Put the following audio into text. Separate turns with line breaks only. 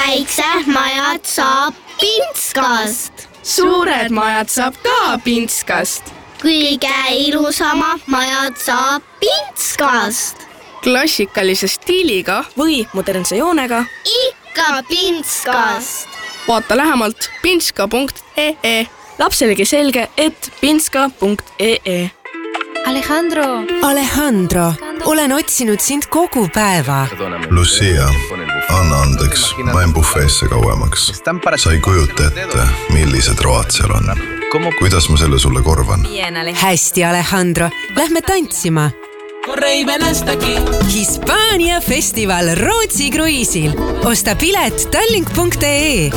väiksed majad saab Pintskast.
Suured majad saab ka Pintskast.
Kõige ilusamad majad saab Pintskast.
Klassikalise stiiliga
või modernse joonega
ikka Pintskast.
vaata lähemalt pintska.ee.
Lapselegi selge, et pintska.ee.
Alejandro, olen otsinud sind kogu päeva.
Lucia, anna andeks, ma jäin bufeesse kauemaks. Sa ei kujuta ette, millised road seal on. Kuidas ma selle sulle korvan?
Hästi, Alejandro, lähme tantsima. Hispaania festival Rootsi kruiisil. Osta pilet tallink.ee.